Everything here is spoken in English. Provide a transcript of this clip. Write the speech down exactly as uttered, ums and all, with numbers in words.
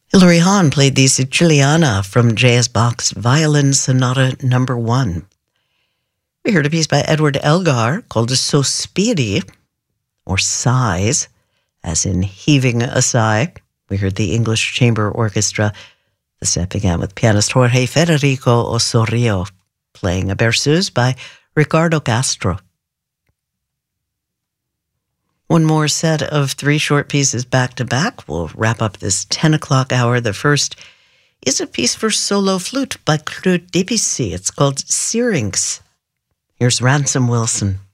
Hilary Hahn played the Siciliana from J S Bach's Violin Sonata Number One. We heard a piece by Edward Elgar called Sospiri, or Sighs, as in heaving a sigh. We heard the English Chamber Orchestra. The set began with pianist Jorge Federico Osorio playing a berceuse by Ricardo Castro. One more set of three short pieces back-to-back. We'll wrap up this ten o'clock hour. The first is a piece for solo flute by Claude Debussy. It's called Syrinx. Here's Ransom Wilson.